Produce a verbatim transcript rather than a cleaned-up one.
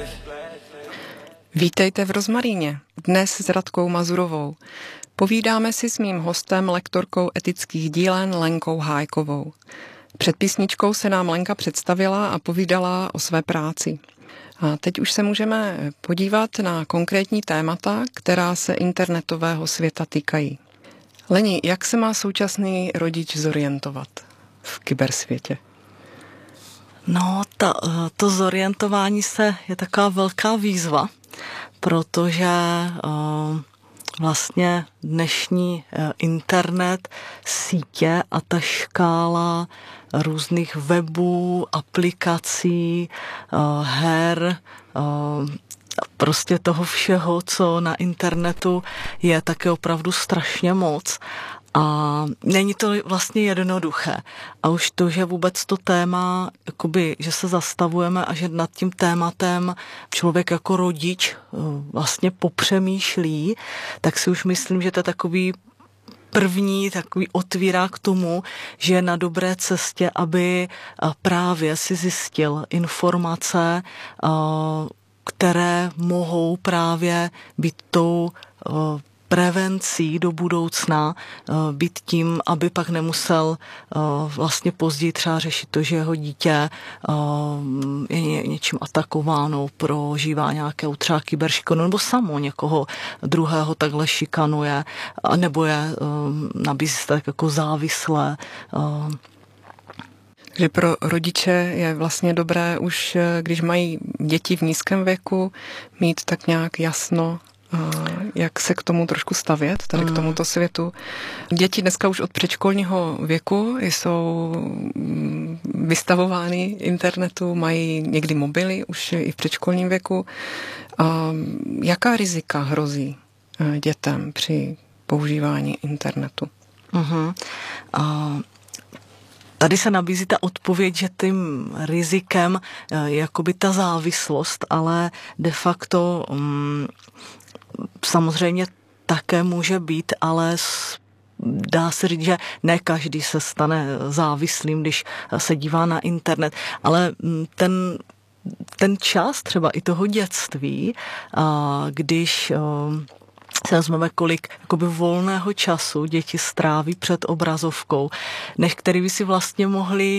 Vítejte v Rozmaríně, dnes s Radkou Mazurovou. Povídáme si s mým hostem, lektorkou etických dílen Lenkou Hájkovou. Před písničkou se nám Lenka představila a povídala o své práci. A teď už se můžeme podívat na konkrétní témata, která se internetového světa týkají. Leni, jak se má současný rodič zorientovat v kybersvětě? No, ta, to zorientování se je taková velká výzva, protože uh, vlastně dnešní uh, internet, sítě a ta škála různých webů, aplikací, uh, her, uh, prostě toho všeho, co na internetu je, tak je opravdu strašně moc. A není to vlastně jednoduché. A už to, že vůbec to téma, jakoby, že se zastavujeme a že nad tím tématem člověk jako rodič vlastně popřemýšlí, tak si už myslím, že to je takový první takový otvírá k tomu, že je na dobré cestě, aby právě si zjistil informace, které mohou právě být tou prevencí do budoucna, být tím, aby pak nemusel vlastně později třeba řešit to, že jeho dítě je něčím atakováno, prožívá nějakou třeba kyberšikanu, nebo samo někoho druhého takhle šikanuje, nebo je nabízí se tak jako závislé. Že pro rodiče je vlastně dobré už, když mají děti v nízkém věku, mít tak nějak jasno, jak se k tomu trošku stavět, tady k tomuto světu. Děti dneska už od předškolního věku jsou vystavovány internetu, mají někdy mobily, už i v předškolním věku. Jaká rizika hrozí dětem při používání internetu? Uh-huh. Uh... Tady se nabízí ta odpověď, že tím rizikem je jakoby ta závislost, ale de facto um, samozřejmě také může být, ale dá se říct, že ne každý se stane závislým, když se dívá na internet, ale ten, ten čas třeba i toho dětství, když se vezmeme, kolik jakoby volného času děti stráví před obrazovkou, než který by si vlastně mohli